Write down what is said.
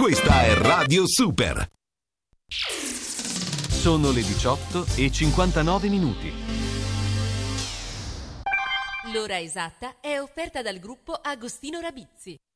Questa è Radio Super. Sono le 18:59. L'ora esatta è offerta dal gruppo Agostino Rabizzi.